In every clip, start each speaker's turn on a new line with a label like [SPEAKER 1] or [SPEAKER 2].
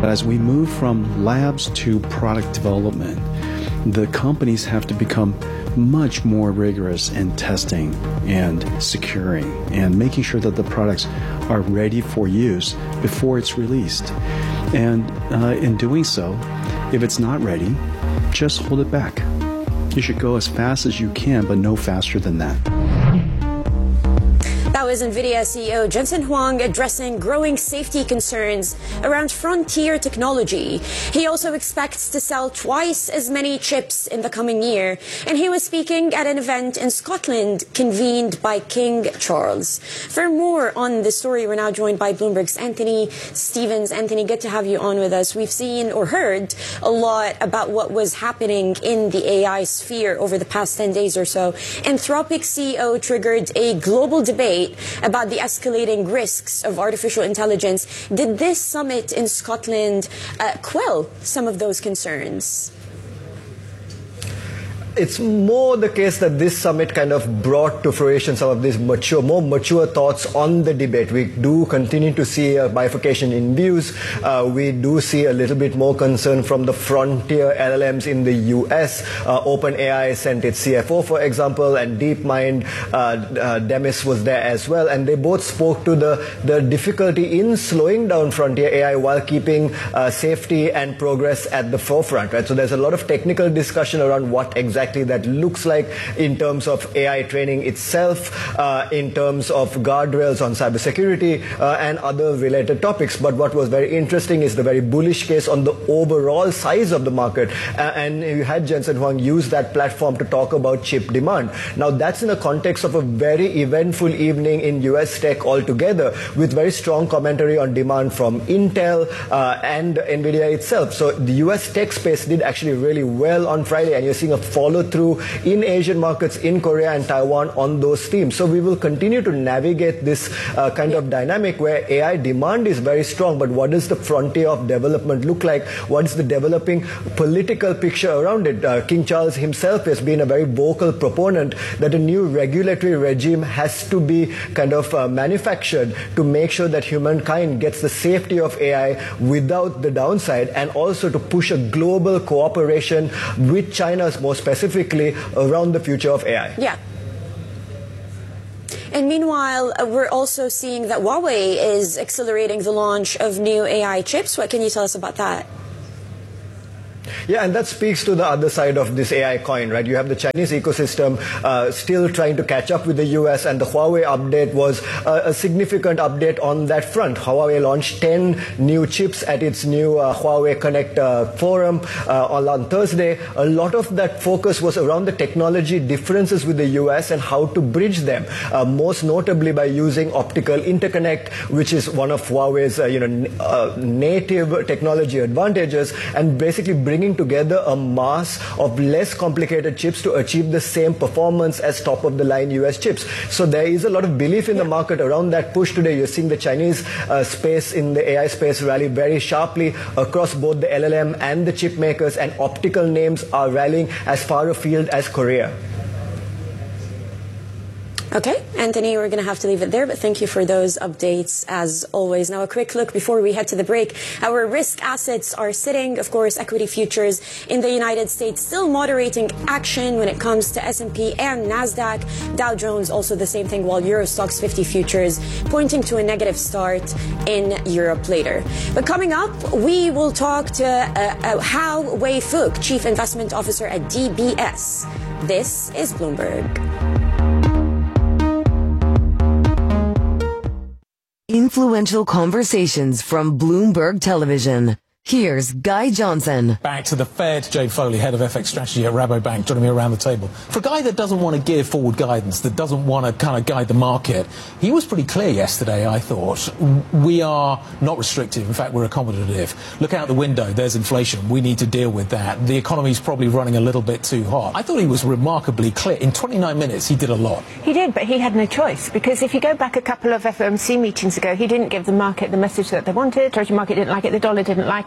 [SPEAKER 1] As we move from labs to product development, the companies have to become much more rigorous in testing and securing and making sure that the products are ready for use before it's released. And in doing so, if it's not ready, just hold it back. You should go as fast as you can, but no faster than that.
[SPEAKER 2] That was NVIDIA CEO Jensen Huang addressing growing safety concerns around frontier technology. He also expects to sell twice as many chips in the coming year, and he was speaking at an event in Scotland convened by King Charles. For more on this story, we're now joined by Bloomberg's Anthony Stevens. Anthony, good to have you on with us. We've seen or heard a lot about what was happening in the AI sphere over the past 10 days or so. Anthropic CEO triggered a global debate about the escalating risks of artificial intelligence. Did this summit in Scotland quell some of those concerns?
[SPEAKER 3] It's more the case that this summit kind of brought to fruition some of these more mature thoughts on the debate. We do continue to see a bifurcation in views. We do see a little bit more concern from the frontier LLMs in the US. OpenAI sent its CFO, for example, and DeepMind, Demis was there as well. And they both spoke to the difficulty in slowing down frontier AI while keeping safety and progress at the forefront, right? So there's a lot of technical discussion around what exactly that looks like in terms of AI training itself, in terms of guardrails on cybersecurity and other related topics. But what was very interesting is the very bullish case on the overall size of the market. And you had Jensen Huang use that platform to talk about chip demand. Now that's in the context of a very eventful evening in US tech altogether, with very strong commentary on demand from Intel and NVIDIA itself. So the US tech space did actually really well on Friday, and you're seeing a follow through in Asian markets, in Korea and Taiwan on those themes. So we will continue to navigate this kind of dynamic where AI demand is very strong, but what does the frontier of development look like? What is the developing political picture around it? King Charles himself has been a very vocal proponent that a new regulatory regime has to be kind of manufactured to make sure that humankind gets the safety of AI without the downside, and also to push a global cooperation with China more specifically around the future of AI.
[SPEAKER 2] Yeah. And meanwhile, we're also seeing that Huawei is accelerating the launch of new AI chips. What can you tell us about that?
[SPEAKER 3] Yeah, and that speaks to the other side of this AI coin, right? You have the Chinese ecosystem still trying to catch up with the US, and the Huawei update was a significant update on that front. Huawei launched 10 new chips at its new Huawei Connect forum on Thursday. A lot of that focus was around the technology differences with the US and how to bridge them, most notably by using optical interconnect, which is one of Huawei's native technology advantages, and basically bringing together a mass of less complicated chips to achieve the same performance as top-of-the-line US chips. So there is a lot of belief in the market around that push today. You're seeing the Chinese space in the AI space rally very sharply across both the LLM and the chip makers, and optical names are rallying as far afield as Korea.
[SPEAKER 2] Okay, Anthony, we're going to have to leave it there, but thank you for those updates as always. Now, a quick look before we head to the break. Our risk assets are sitting, of course, equity futures in the United States still moderating action when it comes to S&P and NASDAQ. Dow Jones also the same thing, while Euro Stoxx 50 futures pointing to a negative start in Europe later. But coming up, we will talk to Hao Wei-Fuk, Chief Investment Officer at DBS. This is Bloomberg.
[SPEAKER 4] Influential conversations from Bloomberg Television. Here's Guy Johnson.
[SPEAKER 5] Back to the Fed. Jay Foley, head of FX strategy at Rabobank, joining me around the table. For a guy that doesn't want to give forward guidance, that doesn't want to kind of guide the market, he was pretty clear yesterday, I thought. We are not restrictive. In fact, we're accommodative. Look out the window. There's inflation. We need to deal with that. The economy's probably running a little bit too hot. I thought he was remarkably clear. In 29 minutes, he did a lot.
[SPEAKER 6] He did, but he had no choice, because if you go back a couple of FOMC meetings ago, he didn't give the market the message that they wanted. Treasury market didn't like it. The dollar didn't like it.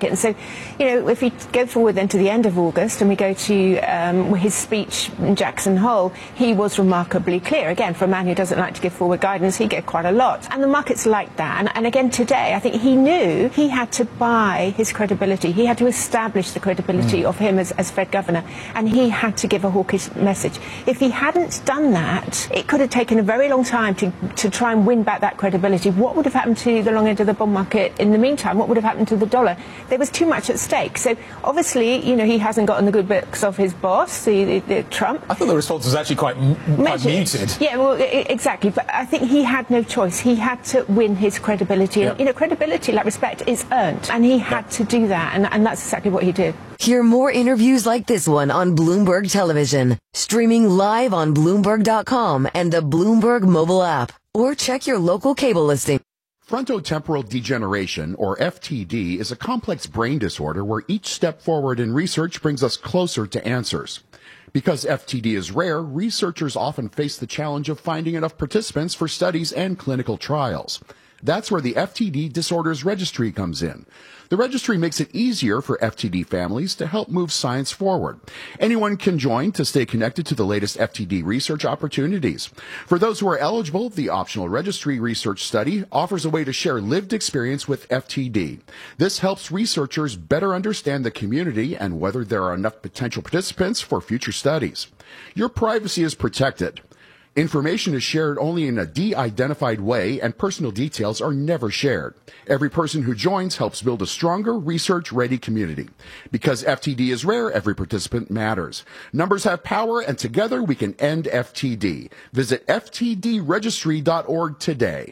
[SPEAKER 6] market. And so, if we go forward then to the end of August and we go to his speech in Jackson Hole, he was remarkably clear. Again, for a man who doesn't like to give forward guidance, he gave quite a lot. And the market's like that. And again, today, I think he knew he had to buy his credibility. He had to establish the credibility of him as Fed governor. And he had to give a hawkish message. If he hadn't done that, it could have taken a very long time to try and win back that credibility. What would have happened to the long end of the bond market in the meantime? What would have happened to the dollar? There was too much at stake. So obviously, he hasn't gotten the good books of his boss, the Trump.
[SPEAKER 5] I thought the response was actually quite muted.
[SPEAKER 6] Yeah, well, exactly. But I think he had no choice. He had to win his credibility.
[SPEAKER 5] Yep.
[SPEAKER 6] And, credibility, like respect, is earned. And he had to do that. And that's exactly what he did.
[SPEAKER 4] Hear more interviews like this one on Bloomberg Television, streaming live on Bloomberg.com and the Bloomberg mobile app, or check your local cable listing.
[SPEAKER 7] Frontotemporal degeneration, or FTD, is a complex brain disorder where each step forward in research brings us closer to answers. Because FTD is rare, researchers often face the challenge of finding enough participants for studies and clinical trials. That's where the FTD Disorders Registry comes in. The registry makes it easier for FTD families to help move science forward. Anyone can join to stay connected to the latest FTD research opportunities. For those who are eligible, the optional registry research study offers a way to share lived experience with FTD. This helps researchers better understand the community and whether there are enough potential participants for future studies. Your privacy is protected. Information is shared only in a de-identified way, and personal details are never shared. Every person who joins helps build a stronger, research-ready community. Because FTD is rare, every participant matters. Numbers have power, and together we can end FTD. Visit ftdregistry.org today.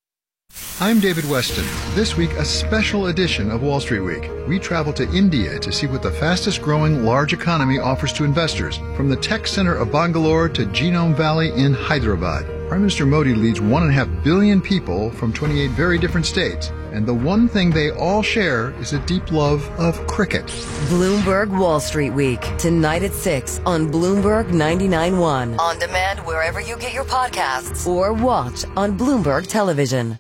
[SPEAKER 8] I'm David Weston. This week, a special edition of Wall Street Week. We travel to India to see what the fastest growing large economy offers to investors, from the tech center of Bangalore to Genome Valley in Hyderabad. Prime Minister Modi leads 1.5 billion people from 28 very different states, and the one thing they all share is a deep love of cricket.
[SPEAKER 4] Bloomberg Wall Street Week, tonight at 6 on Bloomberg 99.1. On demand wherever you get your podcasts, or watch on Bloomberg Television.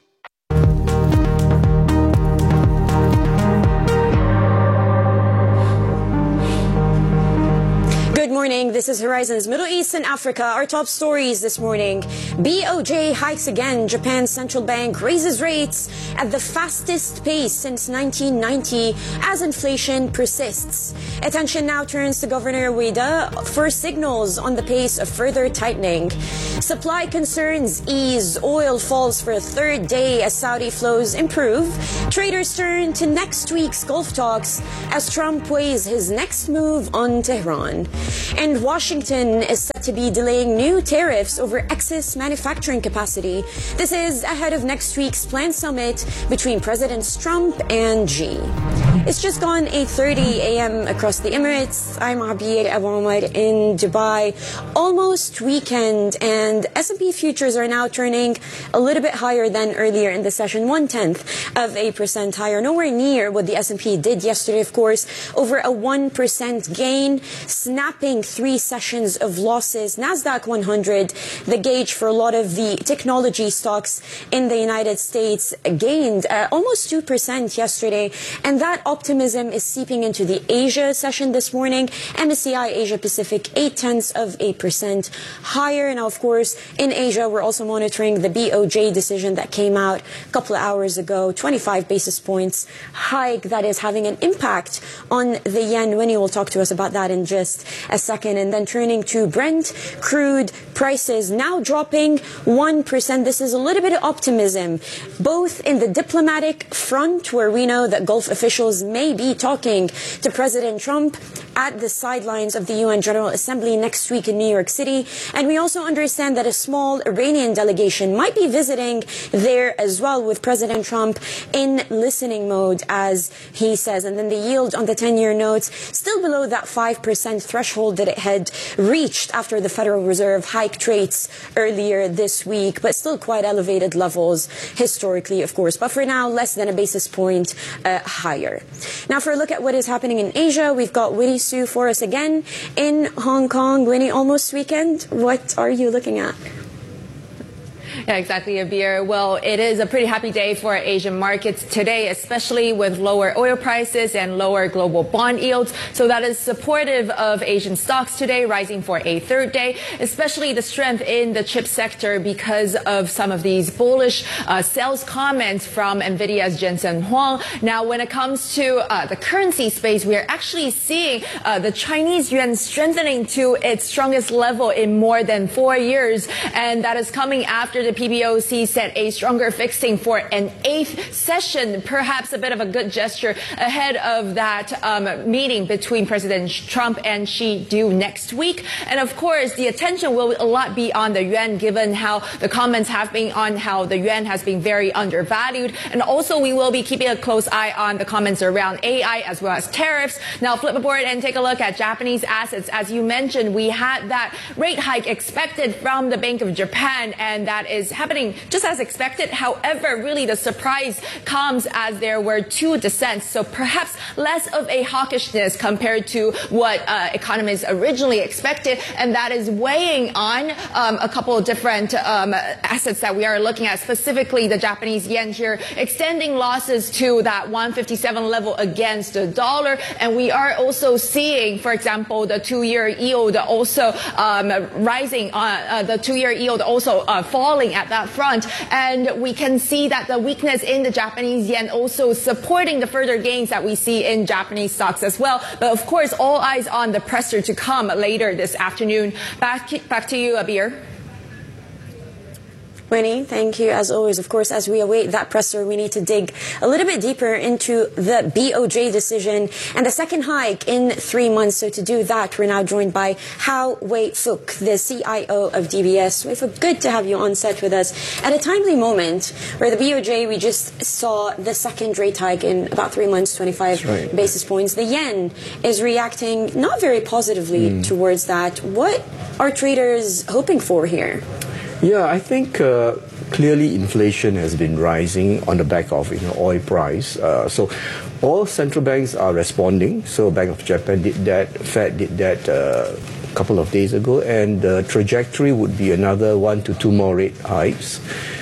[SPEAKER 2] Good morning. This is Horizon's Middle East and Africa. Our top stories this morning. BOJ hikes again. Japan's central bank raises rates at the fastest pace since 1990 as inflation persists. Attention now turns to Governor Ueda for signals on the pace of further tightening. Supply concerns ease. Oil falls for a third day as Saudi flows improve. Traders turn to next week's Gulf talks as Trump weighs his next move on Tehran. And Washington is set to be delaying new tariffs over excess manufacturing capacity. This is ahead of next week's planned summit between Presidents Trump and Xi. It's just gone 8:30 a.m. across the Emirates. I'm Abir Abu Omar in Dubai. Almost weekend, and S&P futures are now turning a little bit higher than earlier in the session, 0.1% higher. Nowhere near what the S&P did yesterday, of course. Over a 1% gain, snapping 3 sessions of losses. Nasdaq 100, the gauge for a lot of the technology stocks in the United States, gained almost 2% yesterday, and that optimism is seeping into the Asia session this morning. MSCI Asia Pacific 0.8% higher. Now, of course, in Asia, we're also monitoring the BOJ decision that came out a couple of hours ago, 25 basis points hike that is having an impact on the yen. Winnie will talk to us about that in just a second. And then turning to Brent crude prices now dropping 1%. This is a little bit of optimism, both in the diplomatic front, where we know that Gulf officials may be talking to President Trump at the sidelines of the UN General Assembly next week in New York City. And we also understand that a small Iranian delegation might be visiting there as well, with President Trump in listening mode, as he says. And then the yield on the 10-year notes still below that 5% threshold that it had reached after the Federal Reserve hiked rates earlier this week, but still quite elevated levels historically, of course. But for now, less than a basis point higher. Now, for a look at what is happening in Asia, we've got Winnie Su for us again in Hong Kong. Winnie, almost weekend. What are you looking at?
[SPEAKER 9] Yeah, exactly, Abir. Well, it is a pretty happy day for Asian markets today, especially with lower oil prices and lower global bond yields. So that is supportive of Asian stocks today, rising for a third day, especially the strength in the chip sector because of some of these bullish sales comments from NVIDIA's Jensen Huang. Now, when it comes to the currency space, we are actually seeing the Chinese yuan strengthening to its strongest level in more than 4 years. And that is coming after the PBOC set a stronger fixing for an 8th session, perhaps a bit of a good gesture ahead of that meeting between President Trump and Xi due next week. And of course, the attention will a lot be on the yuan, given how the comments have been on how the yuan has been very undervalued. And also, we will be keeping a close eye on the comments around AI as well as tariffs. Now, flip aboard and take a look at Japanese assets. As you mentioned, we had that rate hike expected from the Bank of Japan, and that is happening just as expected. However, really the surprise comes as there were 2 dissents, so perhaps less of a hawkishness compared to what economists originally expected, and that is weighing on a couple of different assets that we are looking at, specifically the Japanese yen here, extending losses to that 157 level against the dollar. And we are also seeing, for example, the 2-year yield also rising, the 2-year yield also falling at that front. And we can see that the weakness in the Japanese yen also supporting the further gains that we see in Japanese stocks as well. But of course, all eyes on the presser to come later this afternoon. Back to you, Abir.
[SPEAKER 2] Winnie, thank you as always. Of course, as we await that presser, we need to dig a little bit deeper into the BOJ decision and the second hike in 3 months. So to do that, we're now joined by Hao Wei-Fuk, the CIO of DBS. Wei-Fuk, good to have you on set with us at a timely moment where the BOJ, we just saw the second rate hike in about 3 months, 25 basis points. The yen is reacting not very positively towards that. What are traders hoping for here?
[SPEAKER 10] Yeah, I think clearly inflation has been rising on the back of oil price. So all central banks are responding. So Bank of Japan did that, Fed did that a couple of days ago, and the trajectory would be another 1 to 2 more rate hikes.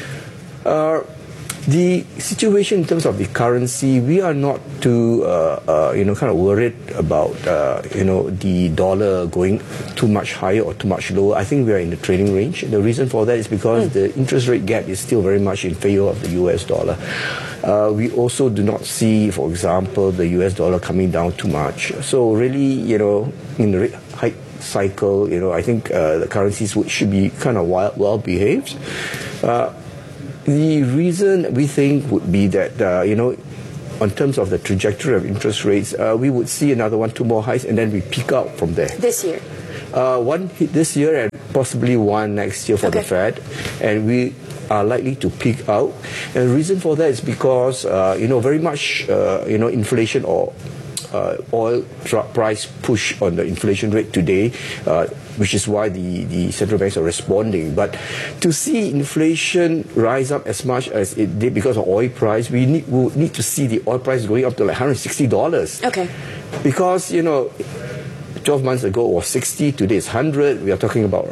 [SPEAKER 10] The situation in terms of the currency, we are not too, kind of worried about, the dollar going too much higher or too much lower. I think we are in the trading range. The reason for that is because the interest rate gap is still very much in favor of the US dollar. We also do not see, for example, the US dollar coming down too much. So really, in the rate hike cycle, I think the currencies should be kind of well behaved. The reason we think would be that, in terms of the trajectory of interest rates, we would see another 1, 2 more hikes, and then we peak out from there.
[SPEAKER 2] This year?
[SPEAKER 10] One this year and possibly one next year for the Fed. And we are likely to peak out. And the reason for that is because, very much, inflation or oil price push on the inflation rate today, which is why the central banks are responding. But to see inflation rise up as much as it did because of oil price, we need to see the oil price going up to like $160.
[SPEAKER 2] Okay.
[SPEAKER 10] Because, 12 months ago it was 60, today it's 100. We are talking about,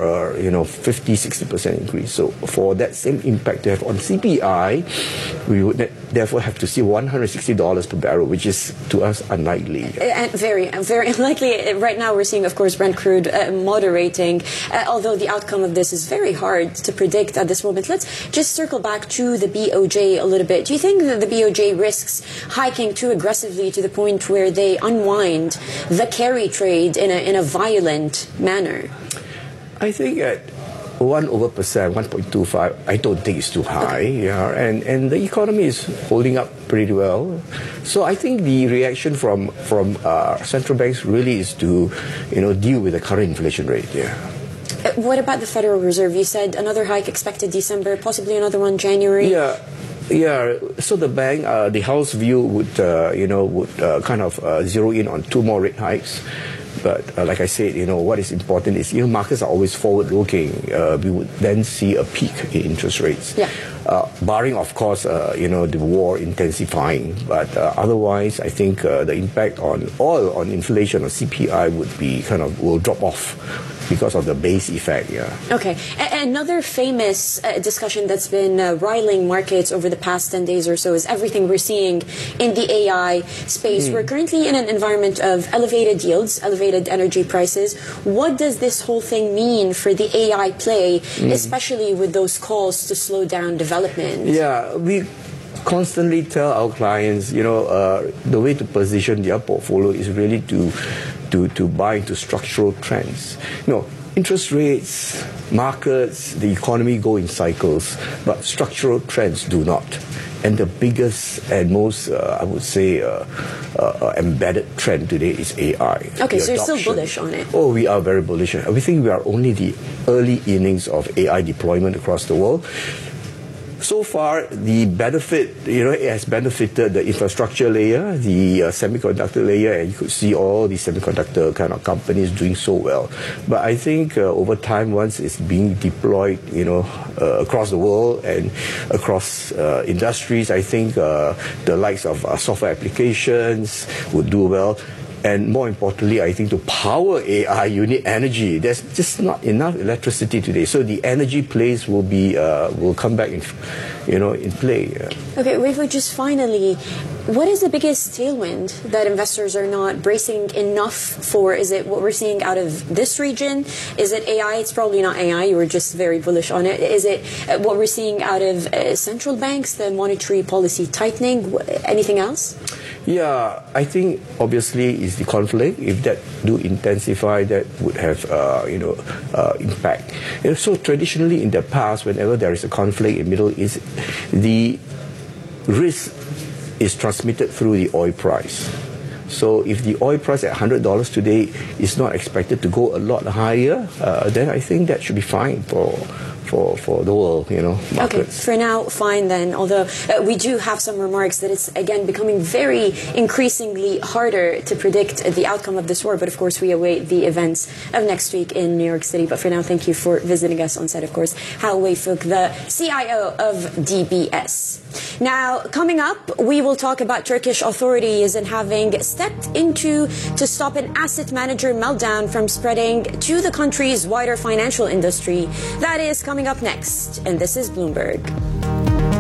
[SPEAKER 10] 50-60% increase. So for that same impact to have on CPI, we would therefore have to see $160 per barrel, which is to us unlikely.
[SPEAKER 2] And very unlikely. Right now we're seeing, of course, Brent crude moderating, although the outcome of this is very hard to predict at this moment. Let's just circle back to the BOJ a little bit. Do you think that the BOJ risks hiking too aggressively to the point where they unwind the carry trade in a violent manner?
[SPEAKER 10] I think at 1%, 1.25, I don't think it's too high. Yeah, and the economy is holding up pretty well. So I think the reaction from central banks really is to deal with the current inflation rate. Yeah.
[SPEAKER 2] What about the Federal Reserve? You said another hike expected December, possibly another one January.
[SPEAKER 10] Yeah. So the bank, the House view would kind of zero in on 2 more rate hikes. But like I said, what is important is markets are always forward-looking. We would then see a peak in interest rates, barring, of course, the war intensifying. But otherwise, I think the impact on oil, on inflation, on CPI would be will drop off because of the base effect.
[SPEAKER 2] Okay. Another famous discussion that's been riling markets over the past 10 days or so is everything we're seeing in the AI space. We're currently in an environment of elevated yields, elevated energy prices. What does this whole thing mean for the AI play, especially with those calls to slow down development?
[SPEAKER 10] Yeah, we constantly tell our clients, the way to position their portfolio is really to buy into structural trends. Interest rates, markets, the economy go in cycles, but structural trends do not. And the biggest and most, I would say, embedded trend today is AI.
[SPEAKER 2] Okay, so you're still bullish on it?
[SPEAKER 10] Oh, we are very bullish. We think we are only the early innings of AI deployment across the world. So far, the benefit, it has benefited the infrastructure layer, the semiconductor layer, and you could see all the semiconductor kind of companies doing so well. But I think over time, once it's being deployed, across the world and across industries, I think the likes of software applications would do well. And more importantly, I think to power AI, you need energy. There's just not enough electricity today. So the energy plays will come back in play.
[SPEAKER 2] Okay, Wei-Fu, just finally, what is the biggest tailwind that investors are not bracing enough for? Is it what we're seeing out of this region? Is it AI? It's probably not AI. You were just very bullish on it. Is it what we're seeing out of central banks, the monetary policy tightening? Anything else?
[SPEAKER 10] Yeah, I think obviously is the conflict. If that do intensify, that would have impact. So traditionally in the past, whenever there is a conflict in Middle East, the risk is transmitted through the oil price. So if the oil price at $100 today is not expected to go a lot higher, then I think that should be fine for the world, markets.
[SPEAKER 2] Okay, for now, fine then. Although we do have some remarks that it's, again, becoming very increasingly harder to predict the outcome of this war. But, of course, we await the events of next week in New York City. But for now, thank you for visiting us on set, of course. Hao Wei-Fuk, the CIO of DBS. Now, coming up, we will talk about Turkish authorities and having stepped into to stop an asset manager meltdown from spreading to the country's wider financial industry. That is coming up next, and this is Bloomberg.